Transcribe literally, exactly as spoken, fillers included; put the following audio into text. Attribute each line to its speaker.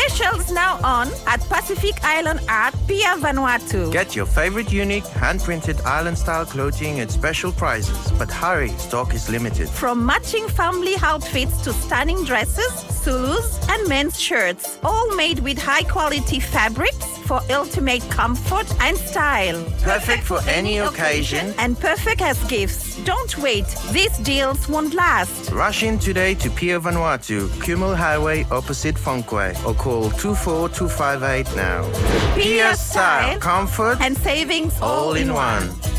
Speaker 1: Specials now on at Pacific Island Art, Pia Vanuatu.
Speaker 2: Get your favorite unique hand-printed island-style clothing at special prices. But hurry, stock is limited.
Speaker 1: From matching family outfits to stunning dresses, sulus, and men's shirts, all made with high-quality fabrics for ultimate comfort and style.
Speaker 2: Perfect for any occasion
Speaker 1: and perfect as gifts. Don't wait. These deals won't last.
Speaker 2: Rush in today to Pia Vanuatu, Kumul Highway opposite Funkwe, or call two four two five eight now.
Speaker 1: Pia style,
Speaker 2: comfort,
Speaker 1: and savings
Speaker 2: all in one.